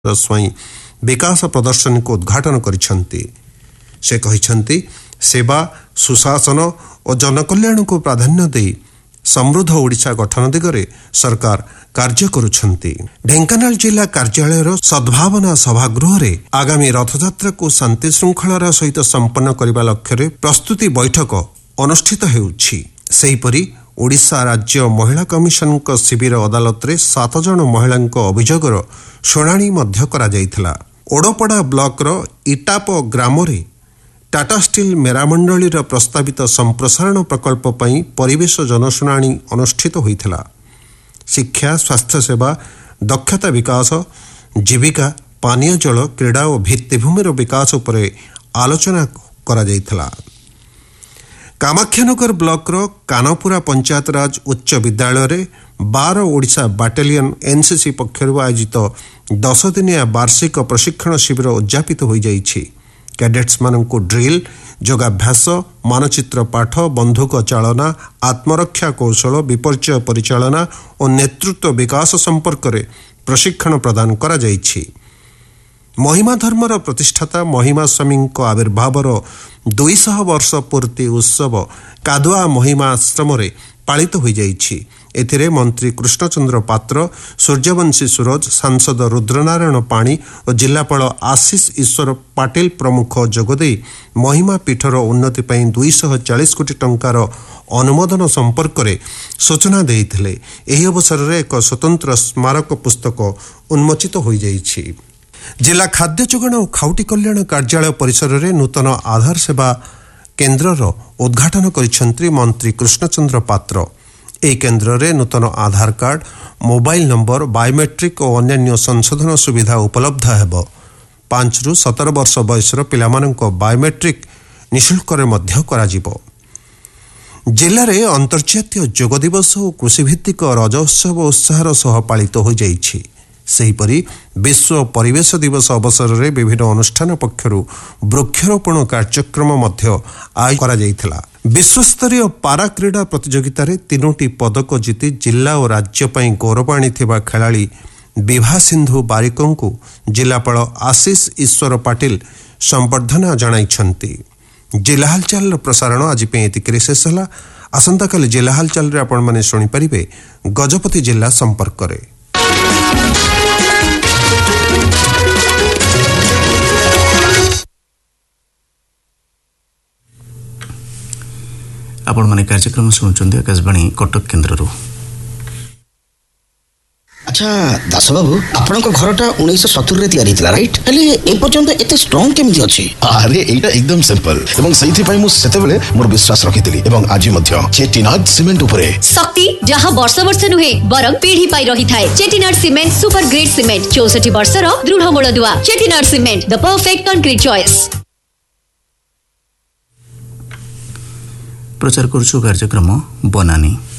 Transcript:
स्वाई विकास प्रदर्शनी को उद्घाटन करिसेंती। से कहिसेंती सेवा सुशासन और जनकल्याण को प्राधान्य दे समृद्ध ओडिशा गठन दिगरे सरकार कार्य करुछंती। ढेंकानाल जिला कार्यालय सद्भावना सभागृह रे आगामी रथयात्रा को शांति श्रृंखलार सहित संपन्न करने लक्ष्य प्रस्तुति बैठक अनुष्ठित हेउछि। सेहीपरि ओडिशा राज्य महिला कमिशन शिविर अदालत रे 7 जन महिला अभियोगर शुणाणी मध्य करा जायथिला। ओडपड़ा ब्लॉक रो इटाप ग्राम रे टाटा स्टील मेरामंडलीर प्रस्तावित संप्रसारण प्रकल्प पई परिवेश जनशुणाणी अनुष्ठित होइथिला। शिक्षा स्वास्थ्य सेवा दक्षता विकास जीविका पानीय जल क्रीड़ा और भित्तिभूमिर विकास उपरे आलोचना करा जायथिला। कामाख्यानगर ब्लॉक रो कानपुरा पंचायत राज उच्च विद्यालय रे 12 ओडिशा बाटालियन एनसीसी पक्षरु आयोजित 10 दिनिया वार्षिक प्रशिक्षण शिविर उद्यापित हो जाइछि। कैडेट्स मानकु ड्रिल योगाभ्यास मानचित्र पाठ बंधुक चालना आत्मरक्षा कौशल विपर्यय परिचालना और नेतृत्व विकास संपर्क में प्रशिक्षण प्रदान करा जाइछि। महिमा धर्मर प्रतिष्ठाता महिमा स्वामी आविर्भावर 200 वर्ष पूर्ति उत्सव कादुआ महिमा आश्रम पालित हो जाइछि। एथिरे मंत्री कृष्णचंद्र पात्र सूर्यवंशी सूरज सांसद रुद्रनारायण पाणी और जिलापाल आशीष ईश्वर पाटिल प्रमुख जोगदे महिमा पीठर उन्नति पई 240 कोटी टंकार अनुमोदन संपर्क में सूचना देइथिले। एही अवसर में एक स्वतंत्र स्मारक पुस्तक उन्मोचित हो जाइछि। जिला खाद्य जोगाण और खाउटी कल्याण कार्यालय परिसर में नूतन आधार सेवा केन्द्रर उद्घाटन करिसेंती मंत्री कृष्णचंद्र पात्र। ए केन्द्र रे नूतन आधार कार्ड मोबाइल नंबर बायोमेट्रिक और अन्य संशोधन सुविधा उपलब्ध हेबो। 5 रु 17 वर्ष बयसर पिलामानंको बायोमेट्रिक निःशुल्क रे मध्य कराजिबो। जिले में अंतर्जातीय योग दिवस और कृषिभित्तिक रजोत्सव उत्साहर सह पालित हो जाइछि। सेहीपरि विश्व परिवेश दिवस अवसर में विभिन्न अनुष्ठान पक्षर वृक्षरोपण कार्यक्रम मध्य आयोजन करा जायथिला। विश्वस्तरीय पारा क्रीड़ा प्रतियोगिता रे 3टी पदक जीति जिला और राज्य पई गौरव आनिथिबा खेलाड़ी विभा सिंधु बारिकों को जिलापाल आशीष ईश्वर पाटिल संबर्धना जणाइछंती। जिला हालचाल प्रसारण आज एतिकरे शेष होला। आसंता काली जिला हालचाल रे आपण माने सुनि परिबे गजपति जिला संपर्क रे। आपण माने कार्यक्रम सुनुचंदी आकाशवाणी कटक केन्द्ररू। अच्छा दास बाबू आपन को घरटा 1970 रे तयारी थिला राइट हेले ए पर्यंत एते स्ट्रांग केमि अछि? अरे एटा एकदम सिंपल एवं सही पई मु सेतेबेले मोर विश्वास रखितिली एवं आज मध्य चेटिनाड सीमेंट उपरे शक्ति जहां वर्ष वर्ष नुहे बरम पीढ़ी पाई रही थाए। Chettinad cement super grade cement 64 वर्षर दृढ़ मूलदुआ। Chettinad cement the perfect concrete choice. प्रचार करछु कार्यक्रम बनानी।